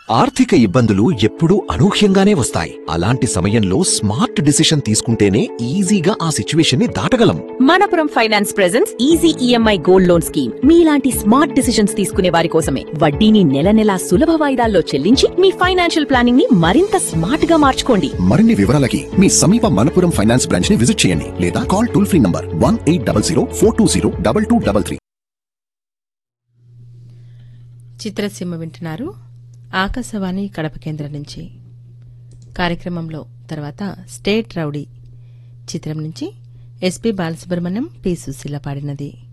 ఆర్థిక ఇబ్బందులు ఎప్పుడూ అనూహ్యంగానే వస్తాయి. అలాంటి సమయంలో స్మార్ట్ డిసిషన్ తీసుకుంటేనే ఈజీగా ఆ సిచ్యువేషన్ ని దాటగలం. Manappuram finance presents easy EMI gold loan scheme. మీలాంటి స్మార్ట్ డిసిషన్స్ తీసుకునే వారి కోసమే. వడ్డీని నెల నెలా సులభ వాయిదాల్లో చెల్లించి మీ ఫైనాన్షియల్ ప్లానింగ్ ని మరింత స్మార్ట్ గా మార్చుకోండి. మరిన్ని వివరాలకి మీ సమీప మనపురం ఫైనాన్స్ బ్రాంచ్ ని విజిట్ చేయండి లేదా కాల్ టోల్ ఫ్రీ నంబర్ 1800 420 2233. చిత్రసీమ వింటున్నారు ఆకాశవాణి కడప కేంద్రం నుంచి. కార్యక్రమంలో తర్వాత స్టేట్ రౌడీ చిత్రం నుంచి ఎస్పి బాలసుబ్రహ్మణ్యం, పి సుశీల పాడినది.